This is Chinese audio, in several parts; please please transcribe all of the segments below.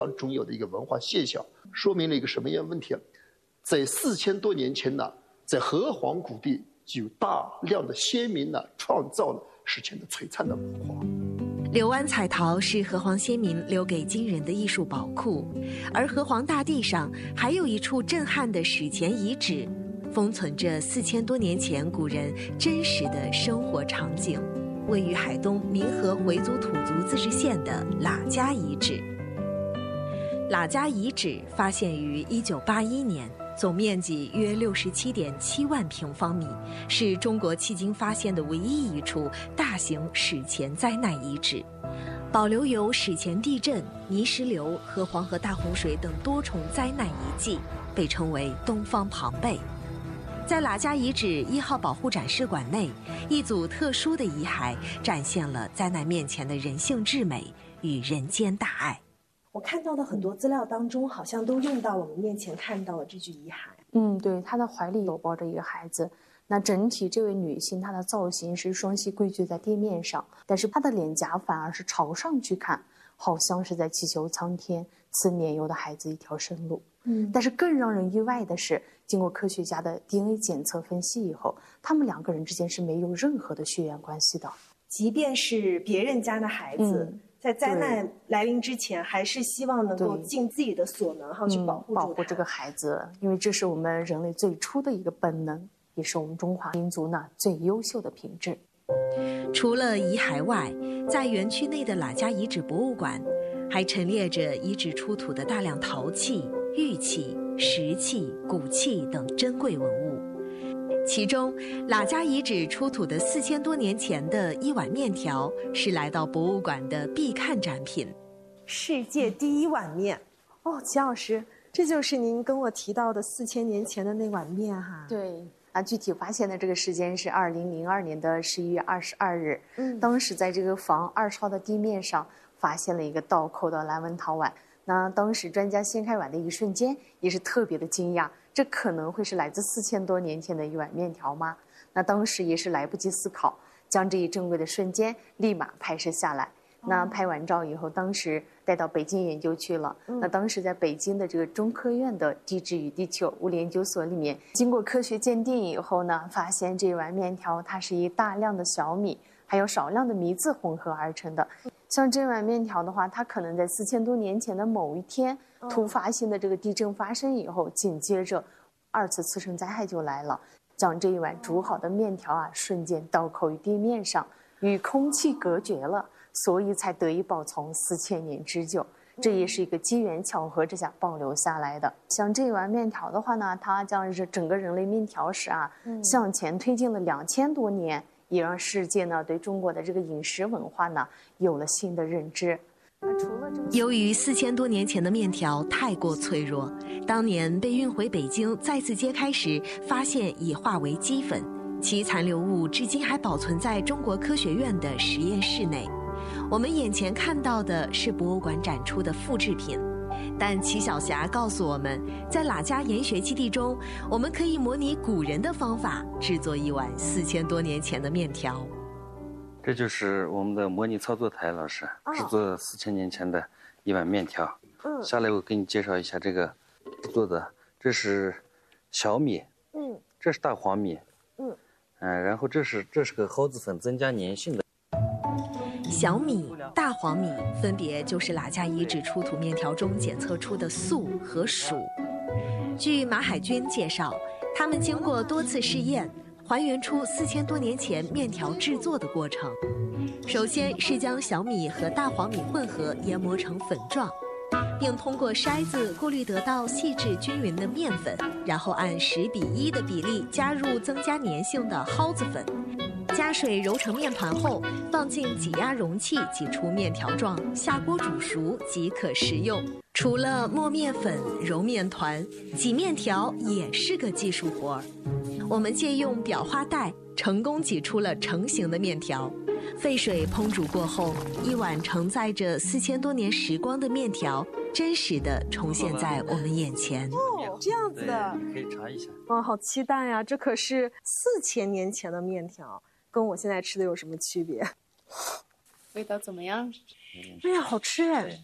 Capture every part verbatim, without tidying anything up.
当中有的一个文化现象，说明了一个什么样的问题？在四千多年前呢，在河湟谷地就有大量的先民呢创造了史前的璀璨的文化。 柳湾彩陶是河湟先民留给金人的艺术宝库，而河湟大地上还有一处震撼的史前遗址，封存着四千多年前古人真实的生活场景，位于海东民和回族土族自治县的喇家遗址。喇家遗址发现于一九八一年，总面积约六十七点七万平方米，是中国迄今发现的唯一一处大型史前灾难遗址，保留有史前地震、泥石流和黄河大洪水等多重灾难遗迹，被称为东方庞贝。在喇家遗址一号保护展示馆内，一组特殊的遗骸展现了灾难面前的人性至美与人间大爱。 我看到的很多资料当中，好像都用到我们面前看到的这具遗骸。 嗯，对，她的怀里有抱着一个孩子。那整体这位女性，她的造型是双膝跪踞在地面上，但是她的脸颊反而是朝上去看，好像是在祈求苍天赐年幼的孩子一条生路。嗯，但是更让人意外的是，经过科学家的 D N A 检测分析以后，他们两个人之间是没有任何的血缘关系的。 即便是别人家的孩子，嗯，在灾难来临之前，还是希望能够尽自己的所能，好去保护、 嗯、保护这个孩子，因为这是我们人类最初的一个本能，也是我们中华民族呢最优秀的品质。 除了遗骸外，在园区内的喇家遗址博物馆，还陈列着遗址出土的大量陶器、玉器、石器、骨器等珍贵文物。其中，喇家遗址出土的四千多年前的一碗面条是来到博物馆的必看展品。 世界第一碗面，哦，齐老师，这就是您跟我提到的四千年前的那碗面哈？ 对啊，具体发现的这个时间是二零零二年的十一月二十二日。嗯，当时在这个房二号的地面上发现了一个倒扣的蓝纹陶碗。那当时专家掀开碗的一瞬间，也是特别的惊讶。这可能会是来自四千多年前的一碗面条吗？那当时也是来不及思考，将这一珍贵的瞬间立马拍摄下来。那拍完照以后，当时带到北京研究去了。那当时在北京的这个中科院的地质与地球物理研究所里面，经过科学鉴定以后呢，发现这碗面条它是以大量的小米还有少量的米字混合而成的。像这碗面条的话，它可能在四千多年前的某一天，突发性的这个地震发生以后，紧接着二次次生灾害就来了，将这一碗煮好的面条啊，瞬间倒扣于地面上，与空气隔绝了，所以才得以保存四千年之久。这也是一个机缘巧合之下保留下来的。像这一碗面条的话呢，它将整个人类面条史啊，向前推进了两千多年。也让世界呢对中国的这个饮食文化呢有了新的认知。 除了这由于四千多年前的面条太过脆弱，当年被运回北京再次揭开时，发现已化为齑粉，其残留物至今还保存在中国科学院的实验室内。我们眼前看到的是博物馆展出的复制品。但齐晓霞告诉我们，在喇家研学基地中，我们可以模拟古人的方法制作一碗四千多年前的面条。 这就是我们的模拟操作台老师制作四千年前的一碗面条。嗯，下来我给你介绍一下这个制作的，这是小米，嗯，这是大黄米，嗯，嗯，然后这是这是个蒿子粉增加粘性的。 小米、大黄米分别就是喇家遗址出土面条中检测出的素和蜀。据马海军介绍，他们经过多次试验，还原出四千多年前面条制作的过程。首先是将小米和大黄米混合研磨成粉状，并通过筛子过滤得到细致均匀的面粉，然后按十比一的比例加入增加粘性的蒿子粉。加水揉成面团后，放进挤压容器挤出面条状，下锅煮熟即可食用。除了磨面粉、揉面团，挤面条也是个技术活儿。我们借用裱花袋，成功挤出了成型的面条。沸水烹煮过后，一碗承载着四千多年时光的面条，真实的重现在我们眼前。 哦，这样子的， 可以尝一下。 哇，好期待呀！这可是四千年前的面条。跟我现在吃的有什么区别？ 味道怎么样？ 哎呀，好吃哎！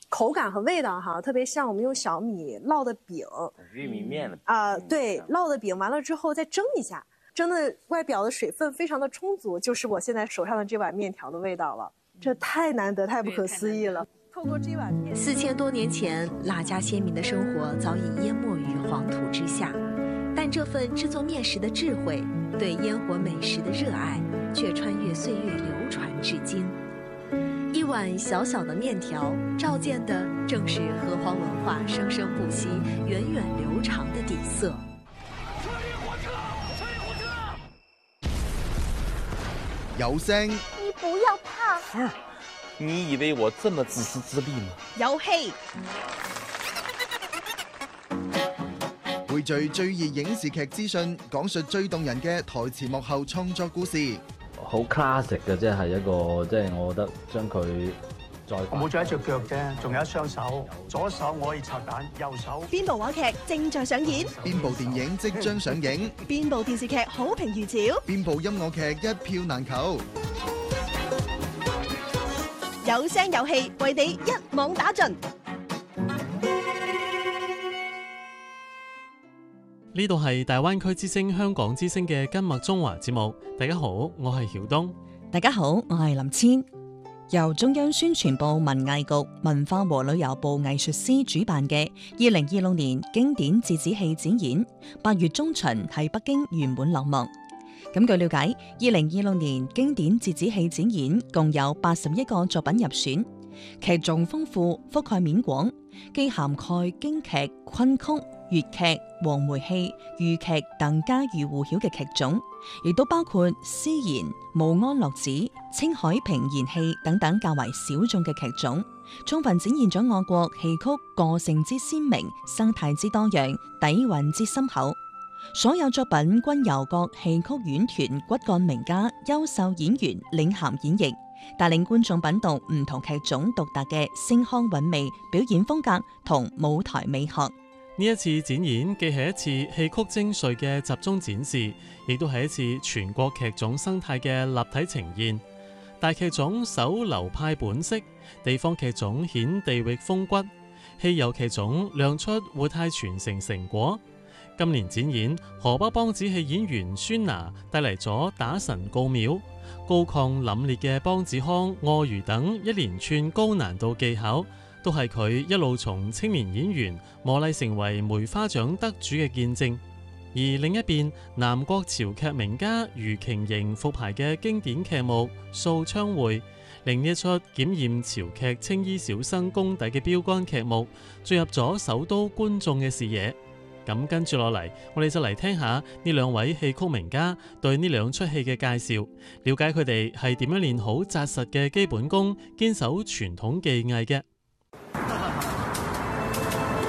口感和味道哈，特别像我们用小米烙的饼， 玉米面的啊、呃，对，烙的饼完了之后再蒸一下，蒸的外表的水分非常的充足，就是我现在手上的这碗面条的味道了。这太难得，太不可思议了。透过这碗面， 四千多年前，犌家先民的生活早已淹没于黄土之下，但这份制作面食的智慧，对烟火美食的热爱，却穿越岁月流传至今。一碗小小的面条，照见的正是河湟文化生生不息、源远流长的底色。 有聲， 你不要怕。 福兒，你以為我這麼自私自利嗎？ 有戲。 匯聚最熱影視劇資訊，講述最動人嘅台前幕後創作故事。 好 classic 嘅，即係一個，即係我覺得將佢再我冇咗一隻腳啫，仲有一雙手，左手我可以拆彈，右手。 邊部話劇正在上演？ 邊部電影即將上映？ 邊部電視劇好評如潮？ 邊部音樂劇一票難求？ 有聲有戲，為你一網打盡。 呢度係大灣區之聲香港之聲嘅今麥中華節目。大家好，我係曉東。 大家好，我係林千。由中央宣傳部文藝局文化和旅遊部藝術司主辦嘅二零二六年經典折子戲展演，八月中旬喺北京圓滿落幕。咁據了解，二零二六年經典折子戲展演共有八十一個作品入選，劇種豐富，覆蓋面廣，既涵蓋京劇、昆曲、粵劇、黃梅戲、豫劇等家喻戶曉嘅劇種，亦都包括詩言、武安樂子、青海平言戲等等較為小眾嘅劇種，充分展現咗我國戲曲個性之鮮明、生態之多樣、底蘊之深厚。所有作品均由各戲曲院團骨幹名家、優秀演員領銜演繹，帶領觀眾品讀唔同劇種獨特嘅聲腔韻味、表演風格同舞台美學。 呢一次展演既係一次戲曲精髓嘅集中展示，亦都係一次全國劇種生態嘅立體呈現。大劇種守流派本色，地方劇種顯地域風骨，稀有劇種亮出活態傳承成果。今年展演，河北梆子戲演員孫娜帶嚟咗打神告廟、高亢凜冽嘅梆子腔、臥魚等一連串高難度技巧，都係佢一路從青年演員磨礪成為梅花獎得主嘅見證。而另一邊，南國潮劇名家余瓊瑩復排嘅經典劇目《掃窗會》，另一出檢驗潮劇青衣小生功底嘅標杆劇目，進入咗首都觀眾嘅視野。咁跟住落嚟，我哋就嚟聽下呢兩位戲曲名家對呢兩出戲嘅介紹，了解佢哋係點樣練好紮實嘅基本功，堅守傳統技藝嘅。